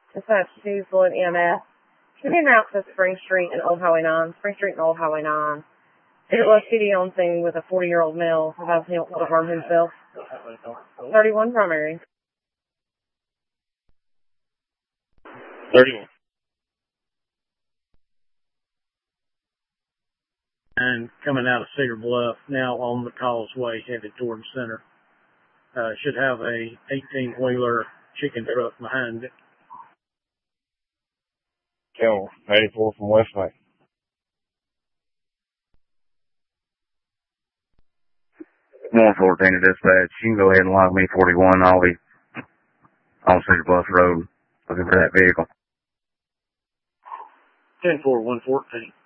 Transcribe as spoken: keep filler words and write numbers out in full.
Dispatch two, Floyd E M S. Should be en route to Spring Street and Old Highway nine. Spring Street and Old Highway nine. It was C D on scene with a forty-year-old male who has helped to harm himself. thirty-one primary. thirty-one. And coming out of Cedar Bluff, now on the causeway, headed toward the center. Uh, should have a eighteen-wheeler chicken truck behind it. Kill eighty-four from Westlake. one fourteen to dispatch. You can go ahead and log me forty-one. I'll be on Cedar Bluff Road looking for that vehicle. ten four, one fourteen.